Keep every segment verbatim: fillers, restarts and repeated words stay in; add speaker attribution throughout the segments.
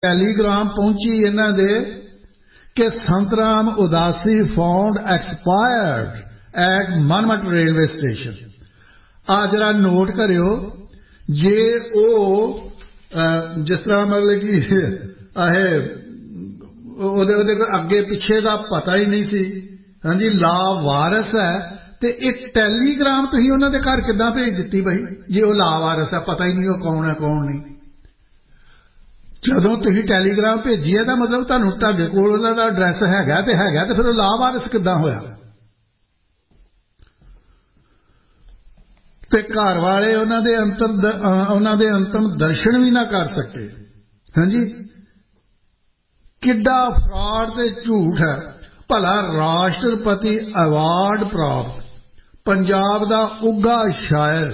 Speaker 1: Telegram ਪਹੁੰਚੀ ਇਹਨਾਂ ਦੇ ਕਿ ਸੰਤਰਾਮ ਉਦਾਸੀ found expired at ਮਨਮਟ railway station. ਆ ਜਰਾ ਨੋਟ ਕਰਿਓ, ਜੇ ਉਹ ਜਿਸ ਤਰ੍ਹਾਂ ਮਤਲਬ ਕਿ ਇਹ ਉਹਦੇ ਉਹਦੇ ਅੱਗੇ ਪਿੱਛੇ ਦਾ ਪਤਾ ਹੀ ਨਹੀਂ ਸੀ, ਹਾਂਜੀ, ਲਾਵਾਰਸ ਹੈ, ਤੇ ਇਹ ਟੈਲੀਗ੍ਰਾਮ ਤੁਸੀਂ ਉਹਨਾਂ ਦੇ ਘਰ ਕਿੱਦਾਂ ਭੇਜ ਦਿੱਤੀ ਬਈ, ਜੇ ਉਹ ਲਾਵਾਰਸ ਹੈ, ਪਤਾ ਹੀ ਨਹੀਂ ਉਹ ਕੌਣ ਹੈ ਕੌਣ ਨਹੀਂ। ਜਦੋਂ ਤੁਸੀਂ ਟੈਲੀਗ੍ਰਾਮ ਭੇਜੀ ਹੈ ਤਾਂ ਮਤਲਬ ਤੁਹਾਨੂੰ ਤੁਹਾਡੇ ਕੋਲ ਉਹਨਾਂ ਦਾ ਐਡਰੈਸ ਹੈਗਾ ਤੇ ਹੈਗਾ, ਤੇ ਫਿਰ ਉਹ ਲਾਵਾਰਸ ਕਿੱਦਾਂ ਹੋਇਆ? ਤੇ ਘਰ ਵਾਲੇ ਉਹਨਾਂ ਦੇ ਅੰਤਰ ਉਹਨਾਂ ਦੇ ਅੰਤਮ ਦਰਸ਼ਨ ਵੀ ਨਾ ਕਰ ਸਕੇ। ਹਾਂਜੀ, ਕਿੱਡਾ ਫਰਾਡ ਤੇ ਝੂਠ ਹੈ। ਭਲਾ ਰਾਸ਼ਟਰਪਤੀ ਅਵਾਰਡ ਪ੍ਰਾਪਤ ਪੰਜਾਬ ਦਾ ਉੱਘਾ ਸ਼ਾਇਰ,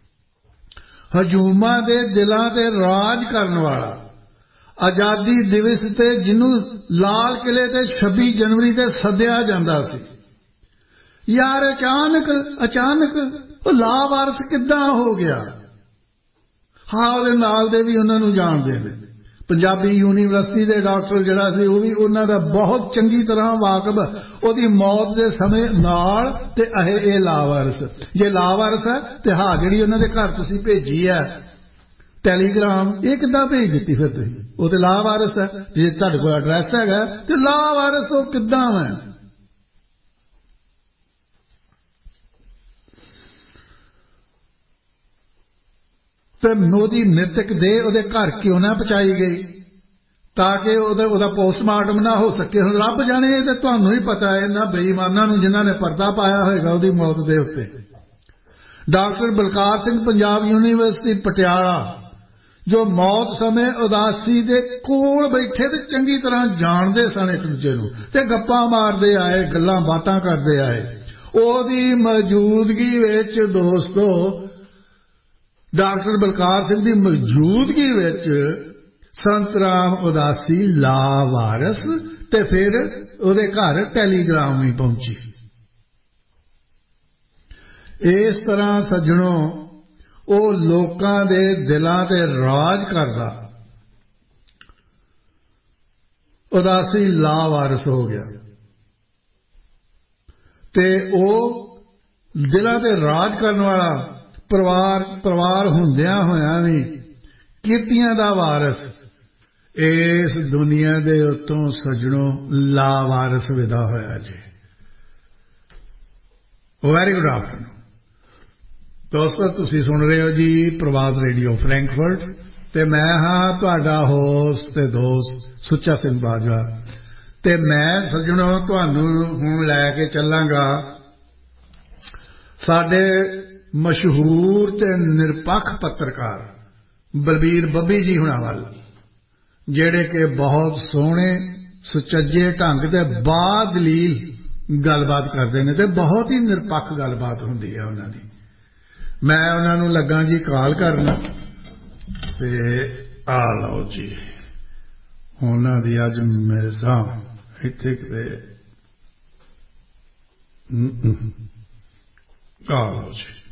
Speaker 1: ਹਜੂਮਾਂ ਦੇ ਦਿਲਾਂ ਤੇ ਰਾਜ ਕਰਨ ਵਾਲਾ, ਆਜ਼ਾਦੀ ਦਿਵਸ ਤੇ ਜਿਹਨੂੰ ਲਾਲ ਕਿਲੇ ਤੇ ਛੱਬੀ ਜਨਵਰੀ ਤੇ ਸੱਦਿਆ ਜਾਂਦਾ ਸੀ, ਯਾਰ ਅਚਾਨਕ ਅਚਾਨਕ ਉਹ ਲਾਵਾਰਸ ਕਿੱਦਾਂ ਹੋ ਗਿਆ? ਹਾਂ, ਉਹਦੇ ਨਾਲ ਦੇ ਵੀ ਉਹਨਾਂ ਨੂੰ ਜਾਣਦੇ ਨੇ। ਪੰਜਾਬੀ ਯੂਨੀਵਰਸਿਟੀ ਦੇ ਡਾਕਟਰ ਜਿਹੜਾ ਸੀ ਉਹ ਵੀ ਉਹਨਾਂ ਦਾ ਬਹੁਤ ਚੰਗੀ ਤਰ੍ਹਾਂ ਵਾਕਬ ਉਹਦੀ ਮੌਤ ਦੇ ਸਮੇਂ ਨਾਲ। ਤੇ ਇਹ ਇਹ ਲਾਵਾਰਸ, ਜੇ ਲਾਵਾਰਸ ਹੈ ਤੇ ਹਾਂ ਜਿਹੜੀ ਉਹਨਾਂ ਦੇ ਘਰ ਤੁਸੀਂ ਭੇਜੀ ਹੈ ਟੈਲੀਗ੍ਰਾਮ, ਇਹ ਕਿੱਦਾਂ ਭੇਜ ਦਿੱਤੀ ਫਿਰ ਤੁਸੀਂ? ਉਹ ਤੇ ਲਾਵਾਰਸ ਹੈ। ਜੇ ਤੁਹਾਡੇ ਕੋਲ ਐਡਰੈਸ ਹੈਗਾ ਤੇ ਲਾਵਾਰਸ ਉਹ ਕਿੱਦਾਂ ਹੈ? ਤੇ ਉਹਦੀ ਮ੍ਰਿਤਕ ਦੇਹ ਉਹਦੇ ਘਰ ਕਿਉਂ ਨਾ ਪਹੁੰਚਾਈ ਗਈ ਤਾਂ ਕਿ ਉਹਦਾ ਉਹਦਾ ਪੋਸਟਮਾਰਟਮ ਨਾ ਹੋ ਸਕੇ? ਹੁਣ ਰੱਬ ਜਾਣੇ, ਤੇ ਤੁਹਾਨੂੰ ਹੀ ਪਤਾ ਹੈ ਇਹਨਾਂ ਬੇਈਮਾਨਾਂ ਨੂੰ ਜਿਨ੍ਹਾਂ ਨੇ ਪਰਦਾ ਪਾਇਆ ਹੋਏਗਾ ਉਹਦੀ ਮੌਤ ਦੇ ਉੱਤੇ। ਡਾਕਟਰ ਬਲਕਾਰ ਸਿੰਘ ਪੰਜਾਬ ਯੂਨੀਵਰਸਿਟੀ ਪਟਿਆਲਾ, ਜੋ ਮੌਤ ਸਮੇਂ ਉਦਾਸੀ ਦੇ ਕੋਲ ਬੈਠੇ ਤੇ ਚੰਗੀ ਤਰ੍ਹਾਂ ਜਾਣਦੇ ਸਨ ਇੱਕ ਦੂਜੇ ਨੂੰ, ਤੇ ਗੱਪਾਂ ਮਾਰਦੇ ਆਏ, ਗੱਲਾਂ ਬਾਤਾਂ ਕਰਦੇ ਆਏ, ਉਹਦੀ ਮੌਜੂਦਗੀ ਵਿੱਚ ਦੋਸਤੋ, ਡਾਕਟਰ ਬਲਕਾਰ ਸਿੰਘ ਦੀ ਮੌਜੂਦਗੀ ਵਿੱਚ ਸੰਤਰਾਮ ਉਦਾਸੀ ਲਾਵਾਰਸ, ਤੇ ਫਿਰ ਉਹਦੇ ਘਰ ਟੈਲੀਗ੍ਰਾਮ ਵੀ ਪਹੁੰਚੀ। ਇਸ ਤਰ੍ਹਾਂ ਸੱਜਣੋ, ਉਹ ਲੋਕਾਂ ਦੇ ਦਿਲਾਂ ਤੇ ਰਾਜ ਕਰਦਾ ਉਦਾਸੀ ਲਾਵਾਰਸ ਹੋ ਗਿਆ, ਤੇ ਉਹ ਦਿਲਾਂ ਤੇ ਰਾਜ ਕਰਨ ਵਾਲਾ ਪਰਿਵਾਰ ਪਰਿਵਾਰ ਹੁੰਦਿਆਂ ਹੋਇਆਂ ਵੀ ਕੀਰਤੀਆਂ ਦਾ ਵਾਰਸ ਇਸ ਦੁਨੀਆ ਦੇ ਉੱਤੋਂ ਸੱਜਣੋ ਲਾਵਾਰਸ ਵਿਦਾ ਹੋਇਆ ਜੀ। ਵੈਰੀ ਗੁੱਡ ਆਫਟਰਨੂਨ ਦੋਸਤੋ, ਤੁਸੀਂ ਸੁਣ ਰਹੇ ਹੋ ਜੀ ਪ੍ਰਵਾਦ ਰੇਡੀਓ ਫਰੈਂਕਫਰਟ, ਤੇ ਮੈਂ ਹਾਂ ਤੁਹਾਡਾ ਹੋਸਟ ਤੇ ਦੋਸਤ ਸੁੱਚਾ ਸਿੰਘ ਬਾਜਵਾ। ਤੇ ਮੈਂ ਸੱਜਣੋ ਤੁਹਾਨੂੰ ਹੁਣ ਲੈ ਕੇ ਚੱਲਾਂਗਾ ਸਾਡੇ ਮਸ਼ਹੂਰ ਤੇ ਨਿਰਪੱਖ ਪੱਤਰਕਾਰ ਬਲਬੀਰ ਬੱਬੀ ਜੀ ਹੁਣਾਂ ਵੱਲ, ਜਿਹੜੇ ਕਿ ਬਹੁਤ ਸੋਹਣੇ ਸੁਚੱਜੇ ਢੰਗ ਤੇ ਬਾਦਲੀਲ ਗੱਲਬਾਤ ਕਰਦੇ ਨੇ, ਤੇ ਬਹੁਤ ਹੀ ਨਿਰਪੱਖ ਗੱਲਬਾਤ ਹੁੰਦੀ ਹੈ ਉਹਨਾਂ ਦੀ। ਮੈਂ ਉਹਨਾਂ ਨੂੰ ਲੱਗਾ ਜੀ ਕਾਲ ਕਰਨ, ਤੇ ਆ ਲਓ ਜੀ ਉਹਨਾਂ ਦੀ ਅੱਜ ਮੇਰੇ ਸਾਹ ਇੱਥੇ ਕਿਤੇ ਆ ਲਓ ਜੀ।